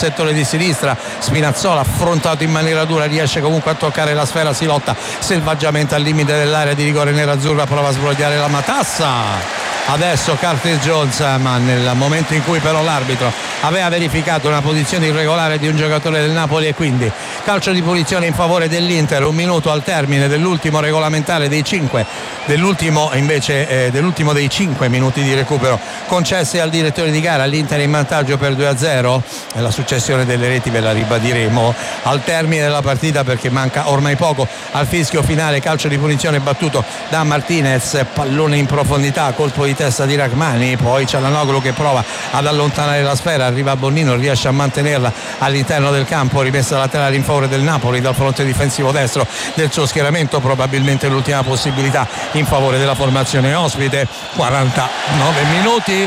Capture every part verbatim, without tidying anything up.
settore di sinistra. Spinazzola, affrontato in maniera dura, riesce comunque a toccare la sfera, si lotta selvaggiamente al limite dell'area di rigore nerazzurra, prova a sbrogliare la matassa. Adesso Curtis Jones, ma nel momento in cui però l'arbitro aveva verificato una posizione irregolare di un giocatore del Napoli, e quindi calcio di punizione in favore dell'Inter, un minuto al termine dell'ultimo regolamentare dei cinque, dell'ultimo invece eh, dell'ultimo dei cinque minuti di recupero concessi al direttore di gara. L'Inter in vantaggio per due a zero, e la successione delle reti ve la ribadiremo al termine della partita, perché manca ormai poco al fischio finale. Calcio di punizione battuto da Martinez, pallone in profondità, colpo di testa di Rachmani, poi Çalhanoğlu che prova ad allontanare la sfera, arriva Bonino, riesce a mantenerla all'interno del campo, rimessa laterale in favore del Napoli dal fronte difensivo destro del suo schieramento, probabilmente l'ultima possibilità in favore della formazione ospite. quarantanove minuti,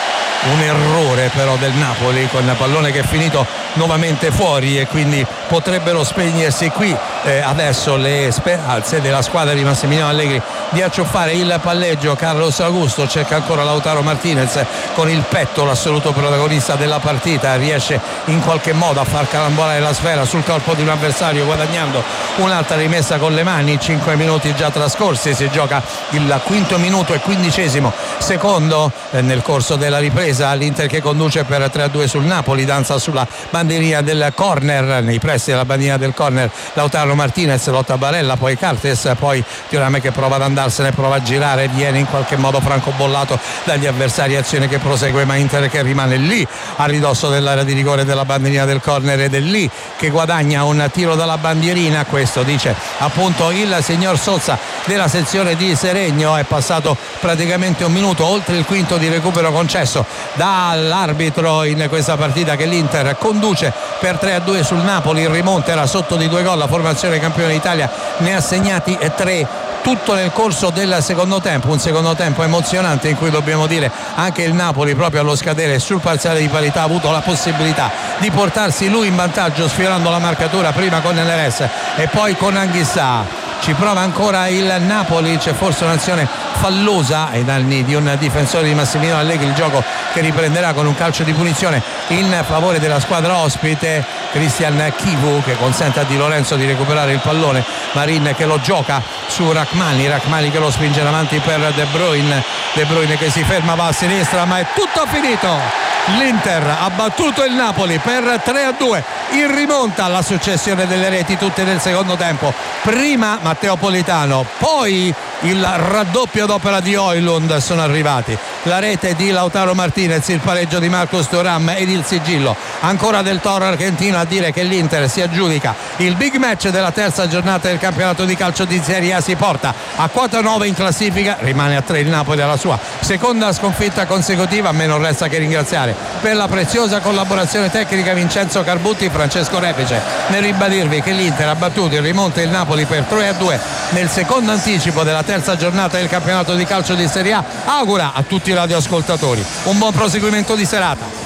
un errore però del Napoli con il pallone che è finito nuovamente fuori, e quindi potrebbero spegnersi qui eh, adesso le speranze della squadra di Massimiliano Allegri di acciuffare il palleggio. Carlos Augusto cerca ancora Lautaro Martinez con il petto, l'assoluto protagonista della partita, riesce in qualche modo a far calambolare la sfera sul corpo di un avversario, guadagnando un'altra rimessa con le mani. Cinque minuti già trascorsi, si gioca il quinto minuto e quindicesimo secondo eh, nel corso della ripresa. L'Inter che conduce per tre a due sul Napoli, danza sulla bandierina del corner, nei pressi della bandierina del corner Lautaro Martinez, lotta Barella, poi Cartes, poi Thuram che prova ad andarsene, prova a girare, viene in qualche modo francobollato dagli avversari, azione che prosegue, ma Inter che rimane lì a ridosso dell'area di rigore della bandierina del corner, ed è lì che guadagna un tiro dalla bandierina. Questo dice appunto il signor Sozza della sezione di Seregno. È passato praticamente un minuto, oltre il quinto di recupero concesso dall'arbitro in questa partita, che l'Inter conduce per tre a due sul Napoli. Il rimonta era sotto di due gol, la formazione campione d'Italia ne ha segnati tre tutto nel corso del secondo tempo, un secondo tempo emozionante in cui dobbiamo dire anche il Napoli, proprio allo scadere sul parziale di parità, ha avuto la possibilità di portarsi lui in vantaggio sfiorando la marcatura, prima con Neres e poi con Anghissà. Ci prova ancora il Napoli, c'è forse un'azione fallosa ai danni di un difensore di Massimiliano Allegri, il gioco che riprenderà con un calcio di punizione in favore della squadra ospite. Christian Chivu che consente a Di Lorenzo di recuperare il pallone, Marin che lo gioca su Rachmani, Rachmani che lo spinge in avanti per De Bruyne, De Bruyne che si ferma, va a sinistra, ma è tutto finito. L'Inter ha battuto il Napoli per tre a due in rimonta alla successione delle reti, tutte nel secondo tempo. Prima Matteo Politano, poi il raddoppio d'opera di Højlund, sono arrivati la rete di Lautaro Martinez, il pareggio di Marcus Thuram ed il sigillo ancora del Toro argentino a dire che l'Inter si aggiudica il big match della terza giornata del campionato di calcio di Serie A. Si porta a quota nove in classifica, rimane a tre il Napoli alla sua seconda sconfitta consecutiva. A me non resta che ringraziare per la preziosa collaborazione tecnica Vincenzo Carbutti, Francesco Repice, nel ribadirvi che l'Inter ha battuto in rimonta il Napoli per tre a due nel secondo anticipo della terza giornata del campionato di calcio di Serie A. Augura a tutti i radioascoltatori un buon proseguimento di serata.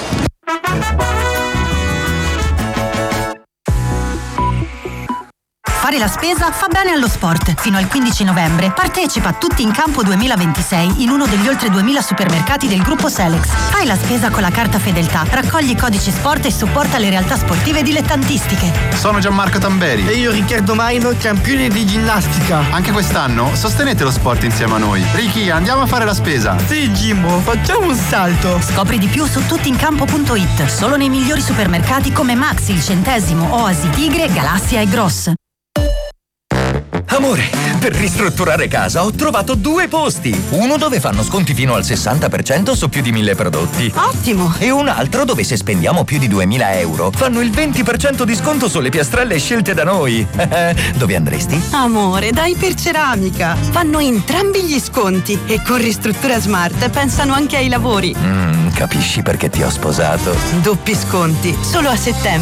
Fare la spesa fa bene allo sport. Fino al quindici novembre partecipa a Tutti in Campo duemilaventisei in uno degli oltre duemila supermercati del gruppo Selex. Fai la spesa con la carta Fedeltà, raccogli i codici sport e supporta le realtà sportive dilettantistiche. Sono Gianmarco Tamberi. E io Riccardo Maino, campione di ginnastica. Anche quest'anno sostenete lo sport insieme a noi. Ricky, andiamo a fare la spesa. Sì, Jimbo, facciamo un salto. Scopri di più su tuttincampo punto it. Solo nei migliori supermercati come Maxi, Il Centesimo, Oasi, Tigre, Galassia e Gross. Amore, per ristrutturare casa ho trovato due posti. Uno dove fanno sconti fino al sessanta per cento su più di mille prodotti. Ottimo! E un altro dove se spendiamo più di duemila euro fanno il venti per cento di sconto sulle piastrelle scelte da noi. Dove andresti? Amore, da Iperceramica. Fanno entrambi gli sconti e con Ristruttura Smart pensano anche ai lavori. Mm, capisci perché ti ho sposato? Doppi sconti, solo a settembre.